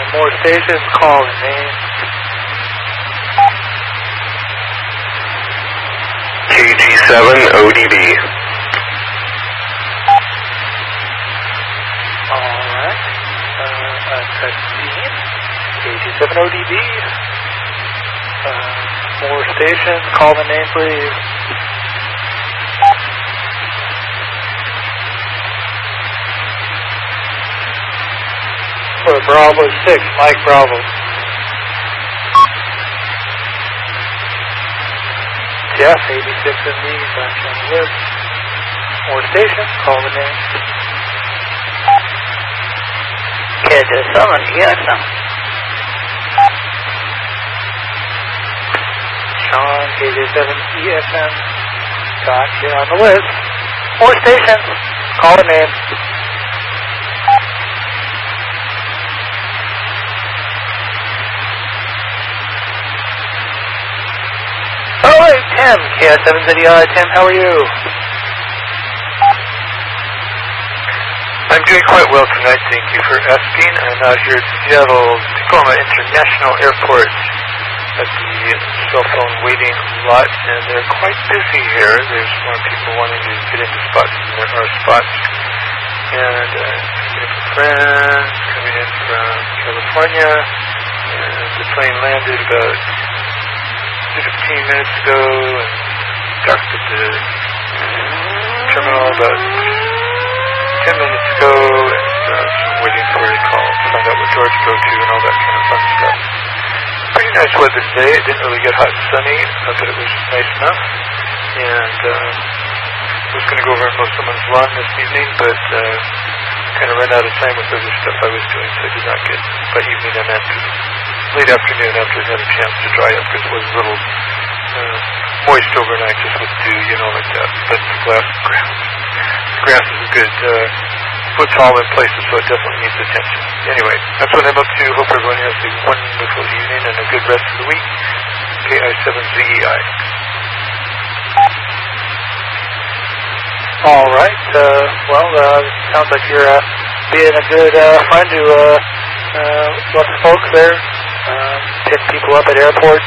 More stations, call and name. KG7 ODB. Alright. That's KG7 ODB. More stations, call the name please. For Bravo 6, Mike Bravo. Jeff, 86 of me, back on the list. More stations, call the name. KG7 EFM. Sean, KG7 EFM. Got you on the list. More stations, call the name. Tim, KS7ZEI. Tim, how are you? I'm doing quite well tonight, thank you for asking. I'm out here at Seattle Tacoma International Airport at the cell phone waiting lot, and they're quite busy here. There's more people wanting to get into spots than there are spots. And coming in from France, coming in from California, and the plane landed about 15 minutes ago and docked at the terminal about 10 minutes ago, and so I'm waiting for a call to find out what door to go to and all that kind of fun stuff. Pretty nice weather today. It didn't really get hot and sunny, but it was nice enough. And I was going to go over and mow someone's lawn this evening, but kind of ran out of time with other stuff I was doing, so I did not get, by evening I meant late afternoon after it had a chance to dry up, because it was a little moist overnight just with dew, like that. But the grass is a good foot tall in places, so it definitely needs attention. Anyway, that's what I'm up to. Hope everyone has a wonderful evening and a good rest of the week. KI7ZEI. All right. Sounds like you're being a good friend to lots of folks there. Pick people up at airports,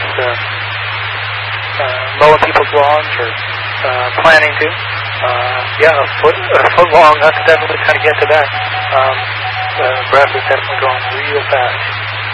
mowing people's lawns, or planning to. A foot long. That's definitely kind of get to that. The breath is definitely going real fast.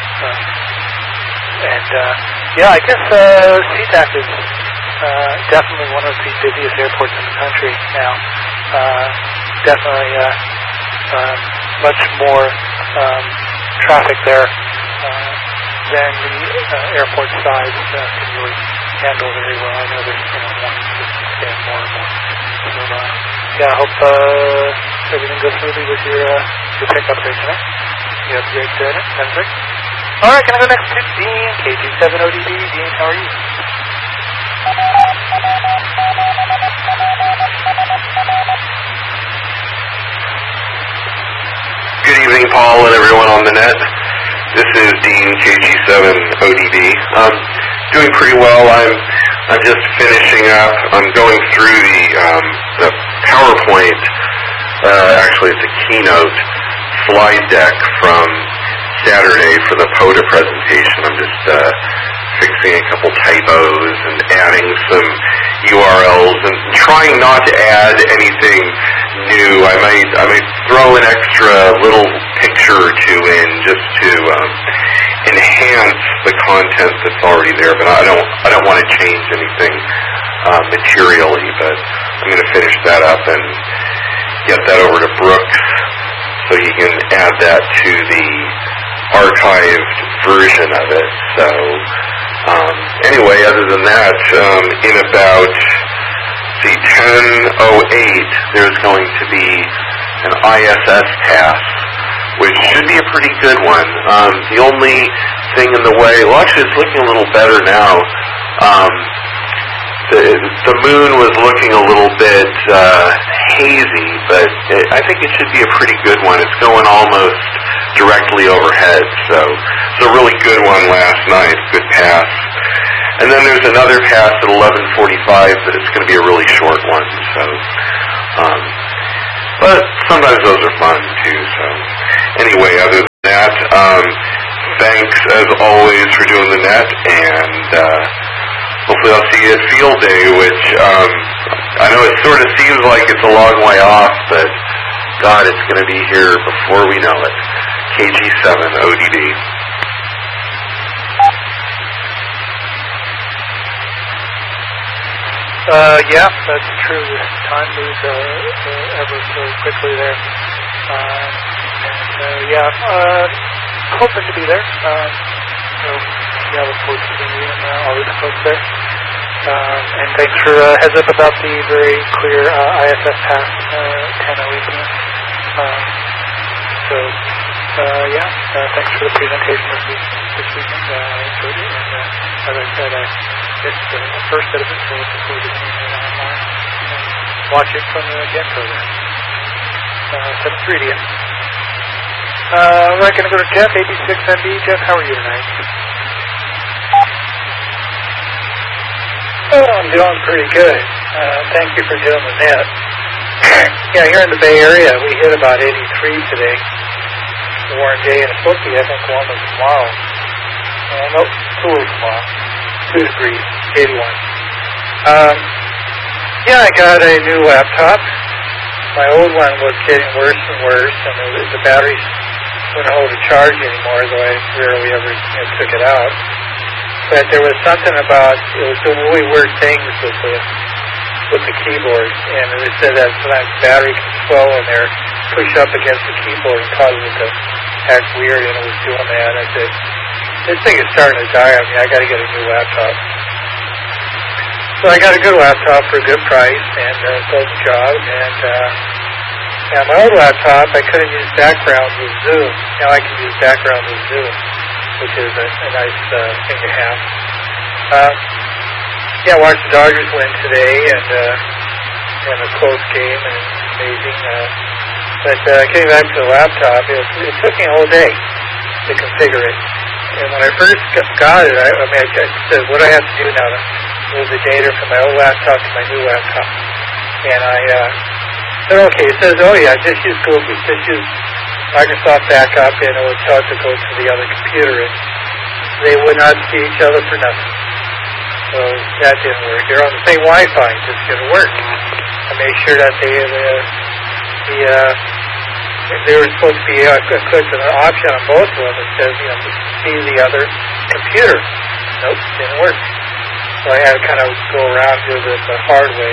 I guess SeaTac is definitely one of the busiest airports in the country now. Definitely much more traffic there than the airport side can really handle very well. I know there's wanting to expand more and more. So I hope everything goes smoothly with your pickup there tonight. You have a great night. Sounds great. All right, can I go next to Dean, KG7ODB. Dean, how are you? Good evening, Paul, and everyone on the net. This is Dean, KG7ODB. Doing pretty well. I'm just finishing up. I'm going through the PowerPoint. Actually, it's a keynote slide deck from Saturday for the POTA presentation. I'm just fixing a couple typos and adding some URLs and trying not to add anything new. I might throw an extra little picture or two in just to enhance the content that's already there, but I don't want to change anything materially. But I'm going to finish that up and get that over to Brooks so he can add that to the archived version of it. So anyway, other than that, in about 10:08, there's going to be an ISS pass, which should be a pretty good one. The only thing in the way, well, actually it's looking a little better now. The moon was looking a little bit hazy, but I think it should be a pretty good one. It's going almost directly overhead, so it's a really good one last night, good pass. And then there's another pass at 11:45, but it's going to be a really short one. So, but sometimes those are fun too. So, anyway, other than that, thanks as always for doing the net, and hopefully I'll see you at Field Day, which I know it sort of seems like it's a long way off, but God, it's going to be here before we know it. KG7 ODB. Yeah, that's true. Time moves ever so quickly there. Hoping to be there. Look forward to seeing you and all the folks there. And thanks for heads up about the very clear ISS pass 10:08 p.m. Thanks for the presentation this weekend. I enjoyed it, and as I said, I missed the first bit of it, so looking forward to seeing it online and watch it from the get-go there. 7:3 to you. We're going to go to Jeff, 86MB. Jeff, how are you tonight? Oh, I'm doing pretty good. Thank you for doing the net. Yeah, here in the Bay Area, we hit about 83 today. Warm day, and it's supposed to be, I think, warmer tomorrow. Cooler tomorrow. 2 degrees, 81. I got a new laptop. My old one was getting worse and worse, and the batteries wouldn't hold a charge anymore, though I rarely ever took it out. But there was something about, it was doing really weird things with the keyboard, and it said that sometimes battery can swell in there, push up against the keyboard and cause it to act weird, and it was doing that. I said, this thing is starting to die on me. I got to get a new laptop. So I got a good laptop for a good price, and it does the job. And my old laptop, I couldn't use backgrounds with Zoom. Now I can use backgrounds with Zoom, which is a nice thing to have. I watched the Dodgers win today, and a close game, and it's amazing. But getting back to the laptop, it took me a whole day to configure it. And when I first got it, I said, what do I have to do now to move the data from my old laptop to my new laptop? And I said, okay. It says, just use Google, just use Microsoft Backup, and it will tell it to go to the other computer. And they would not see each other for nothing. So that didn't work. They're on the same Wi-Fi, it just didn't work. I made sure that they were supposed to be clicked an option on both of them that says, see the other computer. Nope, didn't work. So I had to kind of go around and do this the hard way.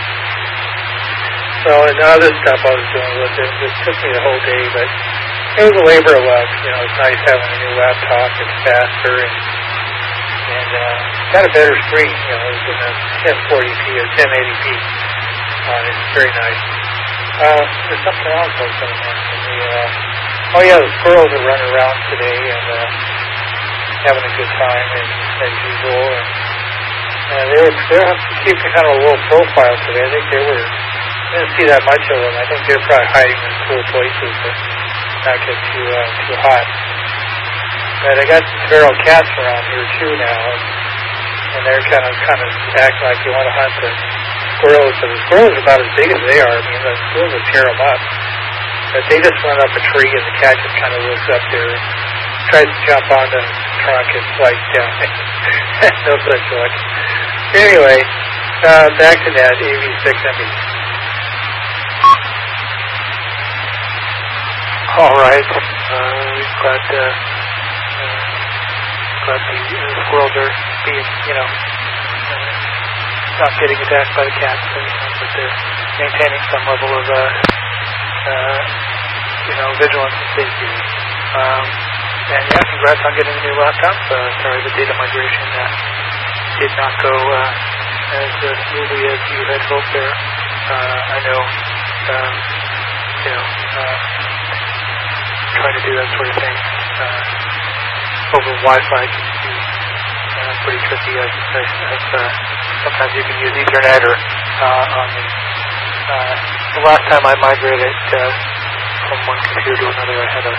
So and the other stuff I was doing with it just took me the whole day, but it was a labor of love. It's nice having a new laptop. It's faster and got a better screen. It's in a 1040p or 1080p. It's very nice. There's something else I was going to mention. The squirrels are running around today and having a good time, and as usual. And they were keeping kind of a low profile today. I think I didn't see that much of them. I think they're probably hiding in cool places to not get too hot. But I got some feral cats around here too now, and they're kind of acting like they want to hunt the squirrels. So the squirrels are about as big as they are. I mean, the squirrels will tear them up. But they just run up a tree, and the cat just kind of looks up there and tries to jump on the trunk and slides down. No such luck. Anyway, back to that AV6MB. All right. Glad the squirrels are being, not getting attacked by the cats, but they're maintaining some level of, vigilance and safety. Congrats on getting a new laptop. Sorry the data migration did not go as smoothly as you had hoped there. I know, trying to do that sort of thing over Wi-Fi can be pretty tricky. Sometimes you can use Ethernet or on the last time I migrated from one computer to another, I had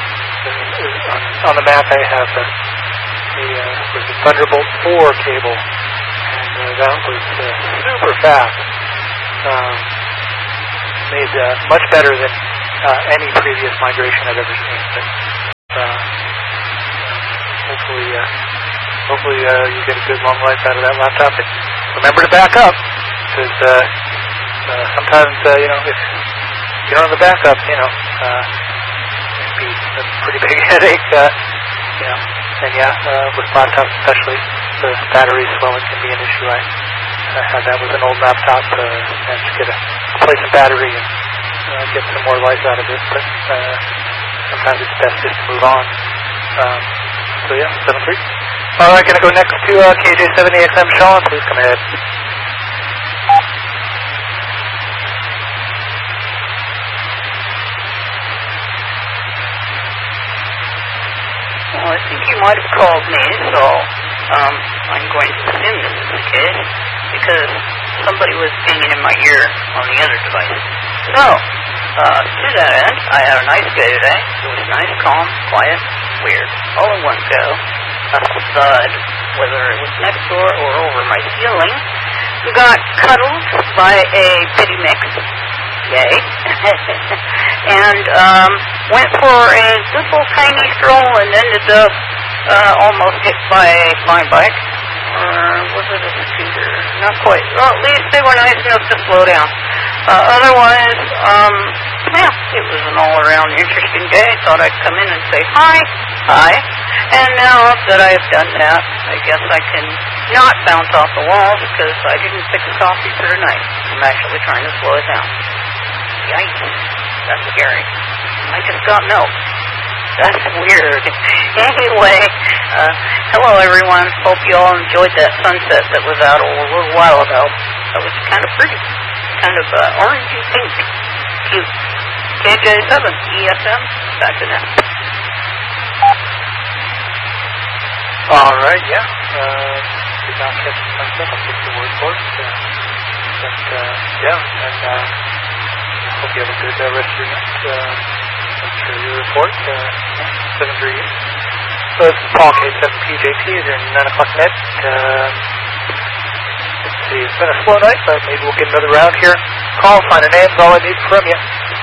on the Mac I have a Thunderbolt 4 cable, and that was super fast. Made much better than any previous migration I've ever seen. But hopefully you get a good long life out of that laptop. And remember to back up, because sometimes, you know, if you don't have a backup, you know, it can be a pretty big headache, you know. And yeah, with laptops especially, the battery swelling can be an issue. I had that with an old laptop, managed to get a replacement battery and get some more life out of it, but sometimes it's best just to move on. So yeah, 7-3. Alright, gonna go next to KJ7AXM. Sean, please come ahead. Well, I think you might have called me, so I'm going to assume this is the case, because somebody was pinging in my ear on the other device. So, to that end, I had a nice day today. It was nice, calm, quiet, weird, all in one go. A thud, whether it was next door or over my ceiling, got cuddled by a pity mix. Yay. And went for a little tiny stroll and ended up almost hit by my bike. Or was it a scooter? Not quite. Well, at least they were nice enough to slow down. Otherwise, yeah, it was an all-around interesting day. Thought I'd come in and say hi. Hi. And now that I've done that, I guess I can not bounce off the walls because I didn't pick a coffee for tonight. I'm actually trying to slow it down. Yikes. That's scary. I just got milk. That's weird. Anyway, hello everyone. Hope you all enjoyed that sunset that was out a little while ago. That was kind of pretty. Kind of orangey pink. Cute. KJ7, ESM, back to that. Alright, yeah. Did not catch the sunset. I'll take your word for it. But, yeah, and hope you have a good rest of your night. I'm sure you report. 7-3. So this is Paul K7PJP. You're in 9 o'clock net. Let's see. It's been a slow night, but maybe we'll get another round here. Call, find a name. That's all I need from you.